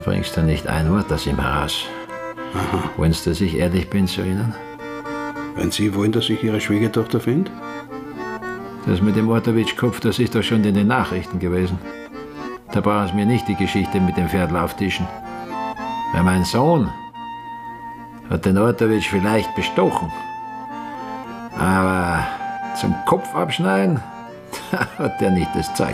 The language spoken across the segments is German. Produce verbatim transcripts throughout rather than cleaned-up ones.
Bringst du nicht ein Wort aus ihm heraus? Aha. Wollen Sie, dass ich ehrlich bin zu Ihnen? Wenn Sie wollen, dass ich Ihre Schwiegertochter finde? Das mit dem Ortowitsch-Kopf, das ist doch schon in den Nachrichten gewesen. Da brauchen Sie mir nicht die Geschichte mit dem Pferdl auftischen. Weil mein Sohn hat den Ortowitsch vielleicht bestochen. Aber zum Kopf abschneiden hat der nicht das Zeug.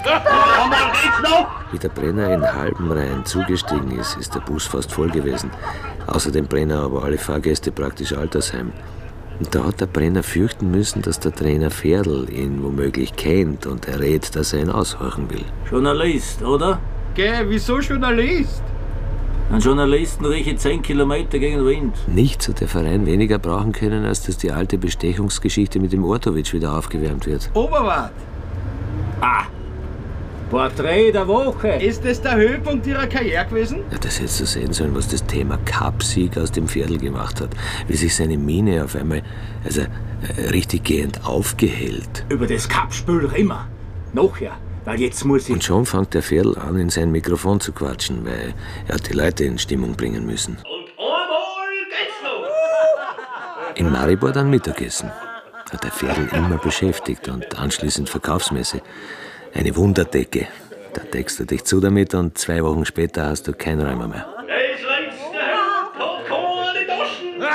Wie der Brenner in Halbenrhein zugestiegen ist, ist der Bus fast voll gewesen. Außer dem Brenner aber alle Fahrgäste praktisch Altersheim. Und da hat der Brenner fürchten müssen, dass der Trainer Pferdl ihn womöglich kennt und errät, dass er ihn aushorchen will. Journalist, oder? Geh, wieso Journalist? Ein Journalisten rieche zehn Kilometer gegen den Wind. Nichts hat der Verein weniger brauchen können, als dass die alte Bestechungsgeschichte mit dem Ortowitsch wieder aufgewärmt wird. Oberwart! Ah! Porträt der Woche! Ist das der Höhepunkt Ihrer Karriere gewesen? Ja, das hättest du sehen sollen, was das Thema Cup-Sieg aus dem Pferdl gemacht hat. Wie sich seine Miene auf einmal, also äh, richtig gehend aufgehellt. Über das Cup-Spiel immer. Nachher. Weil jetzt muss ich... Und schon fängt der Pferdl an, in sein Mikrofon zu quatschen, weil er hat die Leute in Stimmung bringen müssen. Und einmal geht's noch! In Maribor dann Mittagessen. Hat der Pferdl immer beschäftigt und anschließend Verkaufsmesse. Eine Wunderdecke. Da deckst du dich zu damit und zwei Wochen später hast du keinen Räumer mehr. Das letzte hat keine Taschen! Und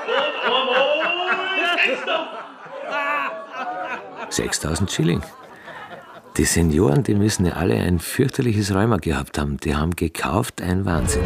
einmal geht's noch! sechstausend Schilling. Die Senioren, die müssen ja alle ein fürchterliches Rheuma gehabt haben. Die haben gekauft, ein Wahnsinn.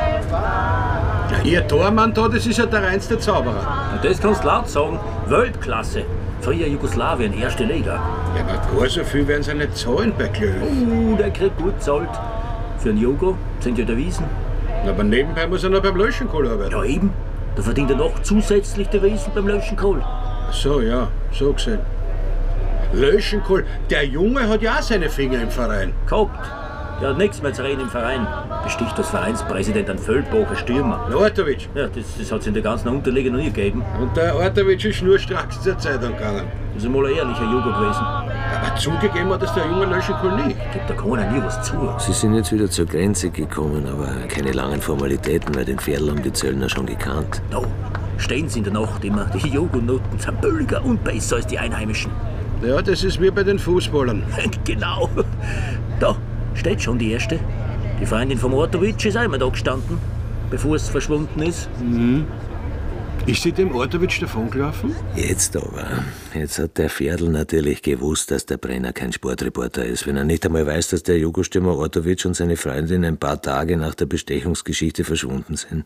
Ja, Ihr Tormann da, das ist ja der reinste Zauberer. Und das kannst du laut sagen. Weltklasse. Früher Jugoslawien, erste Liga. Ja, aber gar so viel werden sie nicht zahlen bei Klöf. Uh, der kriegt gut zahlt. Für einen Jugo sind ja Devisen. Aber nebenbei muss er noch beim Löschenkohl arbeiten. Ja, eben. Da verdient er noch zusätzlich Devisen beim Löschenkohl. Ach so, ja, so gesehen. Löschenkohl, der Junge hat ja auch seine Finger im Verein. Gehabt. Der hat nichts mehr zu reden im Verein. Besticht als Vereinspräsident einen Feldbacher Stürmer. Der Ortowitsch. Ja, das, das hat es in der ganzen Unterliga noch nie gegeben. Und der Ortowitsch ist nur stracks zur Zeitung gegangen. Das ist einmal ein ehrlicher Jugo gewesen. Aber zugegeben hat das der junge Löschenkohl nicht. Gibt da keiner nie was zu. Sie sind jetzt wieder zur Grenze gekommen, aber keine langen Formalitäten, weil den Pferdl haben die Zöllner schon gekannt. No, stehen sie in der Nacht immer. Die Jugo-Noten sind billiger und besser als die Einheimischen. Ja, das ist wie bei den Fußballern. Genau. Da steht schon die erste. Die Freundin vom Ortowitsch ist einmal da gestanden, bevor es verschwunden ist. Mhm. Ist sie dem Ortowitsch davongelaufen? Jetzt aber. Jetzt hat der Pferdl natürlich gewusst, dass der Brenner kein Sportreporter ist. Wenn er nicht einmal weiß, dass der Jugostürmer Ortowitsch und seine Freundin ein paar Tage nach der Bestechungsgeschichte verschwunden sind.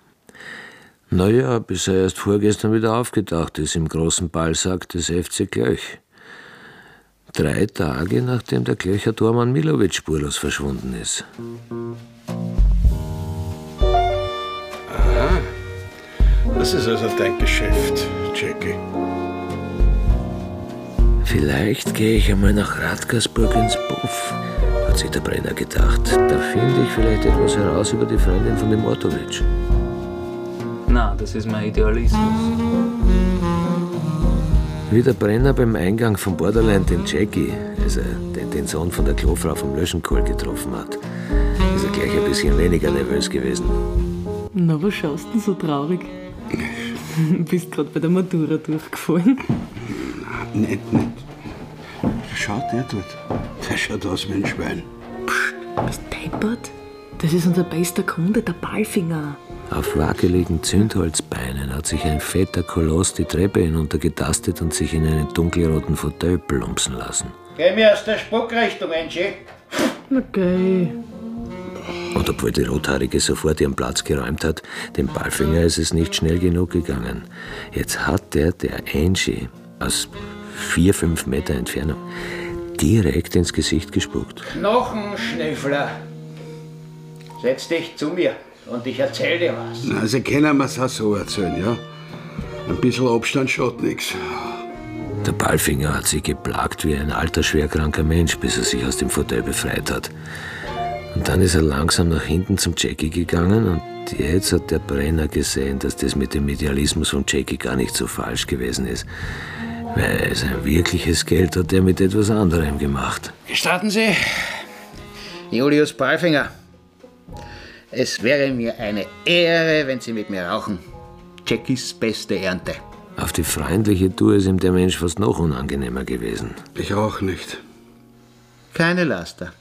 Naja, bis er erst vorgestern wieder aufgetaucht ist im großen Ballsack des F C Glöch. Drei Tage, nachdem der Glöcher Tormann Milovic spurlos verschwunden ist. Aha, das ist also dein Geschäft, Jackie. Vielleicht gehe ich einmal nach Radgersburg ins Puff, hat sich der Brenner gedacht. Da finde ich vielleicht etwas heraus über die Freundin von dem Ortowitsch. Na, das ist mein Idealismus. Wie der Brenner beim Eingang von Borderline den Jackie, also den, den Sohn von der Klofrau vom Löschenkohl, getroffen hat, ist er gleich ein bisschen weniger nervös gewesen. Na, was schaust du denn so traurig? Bist gerade bei der Matura durchgefallen? Nein, nicht, nicht. Schaut der dort. Der schaut aus wie ein Schwein. Psst, bist deppert? Das ist unser bester Kunde, der Ballfinger. Auf wackeligen Zündholzbeinen hat sich ein fetter Koloss die Treppe hinuntergetastet und sich in einen dunkelroten Fauteuil plumpsen lassen. Geh mir aus der Spuckrichtung, Angie. Okay. Und obwohl die Rothaarige sofort ihren Platz geräumt hat, dem Ballfinger ist es nicht schnell genug gegangen. Jetzt hat der, der Angie, aus vier, fünf Meter Entfernung, direkt ins Gesicht gespuckt. Knochenschnüffler. Setz dich zu mir und ich erzähl dir was. Na, also können wir es auch so erzählen, ja? Ein bisschen Abstand schadet nichts. Der Ballfinger hat sich geplagt wie ein alter, schwerkranker Mensch, bis er sich aus dem Fauteuil befreit hat. Und dann ist er langsam nach hinten zum Jackie gegangen und jetzt hat der Brenner gesehen, dass das mit dem Idealismus von Jackie gar nicht so falsch gewesen ist. Weil sein wirkliches Geld hat er mit etwas anderem gemacht. Gestatten Sie, Julius Ballfinger. Es wäre mir eine Ehre, wenn Sie mit mir rauchen. Jackies beste Ernte. Auf die freundliche Tour ist ihm der Mensch fast noch unangenehmer gewesen. Ich auch nicht. Keine Laster.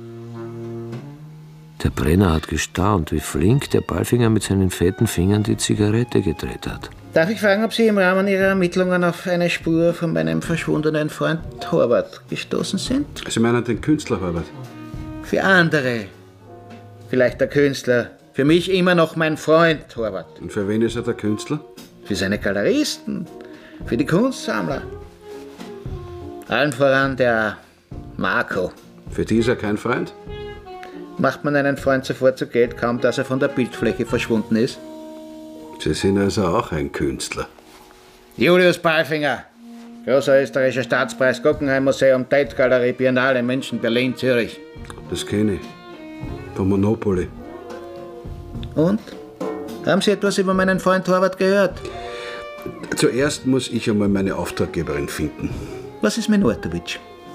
Der Brenner hat gestaunt, wie flink der Ballfinger mit seinen fetten Fingern die Zigarette gedreht hat. Darf ich fragen, ob Sie im Rahmen Ihrer Ermittlungen auf eine Spur von meinem verschwundenen Freund Horvath gestoßen sind? Sie meinen den Künstler Horvath? Für andere. Vielleicht der Künstler. Für mich immer noch mein Freund Horvath. Und für wen ist er der Künstler? Für seine Galeristen. Für die Kunstsammler. Allen voran der Marco. Für die ist er kein Freund? Macht man einen Freund sofort zu Geld, kaum dass er von der Bildfläche verschwunden ist? Sie sind also auch ein Künstler. Julius Ballfinger. Großer österreichischer Staatspreis, Guggenheim Museum, Tate Galerie, Biennale, München, Berlin, Zürich. Das kenne ich. Vom Monopoly. Und? Haben Sie etwas über meinen Freund Horvath gehört? Zuerst muss ich einmal meine Auftraggeberin finden. Was ist mit Ortowitsch?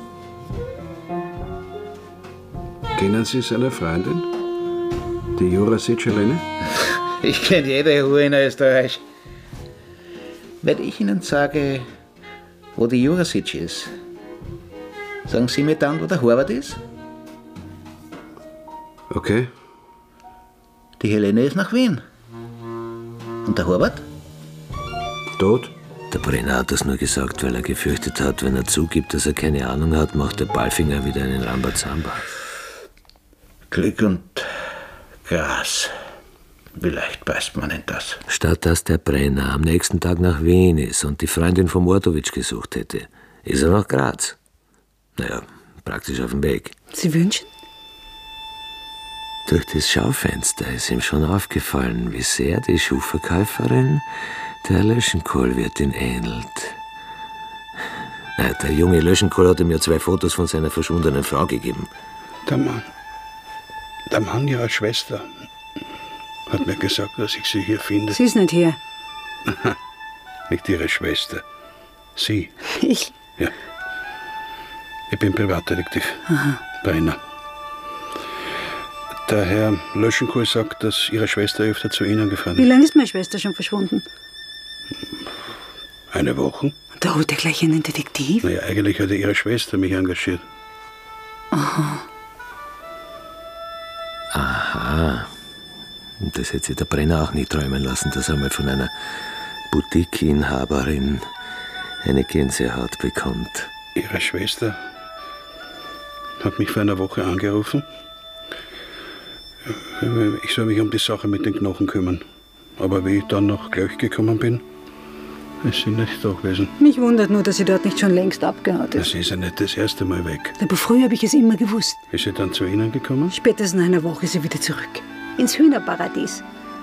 Kennen Sie seine Freundin? Die Jurasic Helene? Ich kenne jede Hure in Österreich. Wenn ich Ihnen sage, wo die Jurasic ist, sagen Sie mir dann, wo der Horvath ist? Okay. Die Helene ist nach Wien. Und der Horvath? Tot? Der Brenner hat das nur gesagt, weil er gefürchtet hat, wenn er zugibt, dass er keine Ahnung hat, macht der Ballfinger wieder einen Rambazamba. Glück und Gras. Wie leicht beißt man in das? Statt dass der Brenner am nächsten Tag nach Wien ist und die Freundin vom Ortowitsch gesucht hätte, ist er nach Graz. Naja, praktisch auf dem Weg. Sie wünschen? Durch das Schaufenster ist ihm schon aufgefallen, wie sehr die Schuhverkäuferin der Löschenkohlwirtin ähnelt. Na, der junge Löschenkohl hat ihm ja zwei Fotos von seiner verschwundenen Frau gegeben. Der Mann, der Mann ihrer Schwester hat mir gesagt, dass ich sie hier finde. Sie ist nicht hier. Nicht ihre Schwester. Sie. Ich? Ja. Ich bin Privatdetektiv. Aha. Brenner. Der Herr Löschenkohl sagt, dass Ihre Schwester öfter zu Ihnen gefahren ist. Wie lange ist meine Schwester schon verschwunden? Eine Woche. Da holt er gleich einen Detektiv? Naja, eigentlich hat Ihre Schwester mich engagiert. Aha. Aha. Und das hätte sich der Brenner auch nicht träumen lassen, dass er mal von einer Boutique-Inhaberin eine Gänsehaut bekommt. Ihre Schwester hat mich vor einer Woche angerufen. Ich soll mich um die Sache mit den Knochen kümmern. Aber wie ich dann noch gleich gekommen bin, ist sie nicht da gewesen. Mich wundert nur, dass sie dort nicht schon längst abgehauen ist. Sie ist ja nicht das erste Mal weg. Aber früher habe ich es immer gewusst. Ist sie dann zu Ihnen gekommen? Spätestens nach einer Woche ist sie wieder zurück. Ins Hühnerparadies.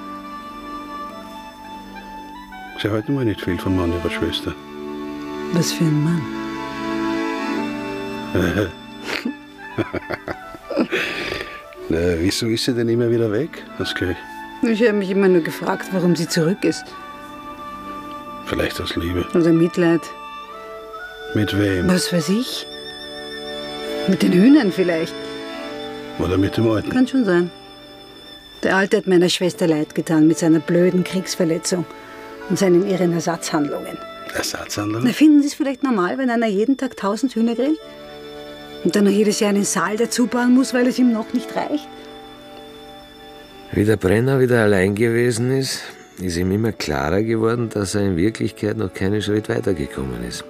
Sie halten mal nicht viel vom Mann Ihrer Schwester. Was für ein Mann. Na, wieso ist sie denn immer wieder weg, Haskel? Ich habe mich immer nur gefragt, warum sie zurück ist. Vielleicht aus Liebe. Oder Mitleid. Mit wem? Was weiß ich? Mit den Hühnern vielleicht. Oder mit dem Alten? Kann schon sein. Der Alte hat meiner Schwester leid getan mit seiner blöden Kriegsverletzung und seinen irren Ersatzhandlungen. Ersatzhandlungen? Na, finden Sie es vielleicht normal, wenn einer jeden Tag tausend Hühner grillt? Und dann noch jedes Jahr einen Saal dazu bauen muss, weil es ihm noch nicht reicht? Wie der Brenner wieder allein gewesen ist, ist ihm immer klarer geworden, dass er in Wirklichkeit noch keinen Schritt weitergekommen ist.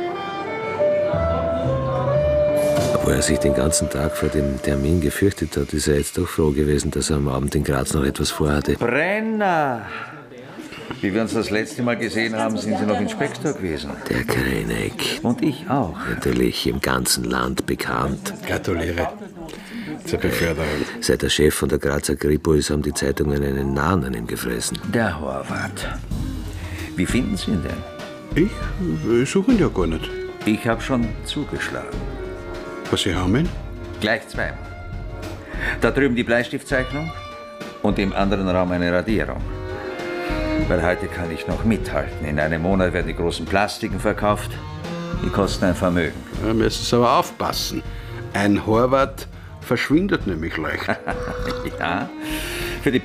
Obwohl er sich den ganzen Tag vor dem Termin gefürchtet hat, ist er jetzt doch froh gewesen, dass er am Abend in Graz noch etwas vorhatte. Brenner! Wie wir uns das letzte Mal gesehen haben, sind Sie noch Inspektor gewesen. Der Krenek. Und ich auch. Natürlich im ganzen Land bekannt. Gratuliere zur Beförderung. Seit der Chef von der Grazer Kripo ist, haben die Zeitungen einen Nahen an ihm gefressen. Der Horvath. Wie finden Sie ihn denn? Ich? Ich suche ihn ja gar nicht. Ich habe schon zugeschlagen. Was, Sie haben ihn? Gleich zweimal. Da drüben die Bleistiftzeichnung und im anderen Raum eine Radierung. Weil heute kann ich noch mithalten. In einem Monat werden die großen Plastiken verkauft. Die kosten ein Vermögen. Da müssen Sie aber aufpassen. Ein Horvath verschwindet nämlich leicht. Ja,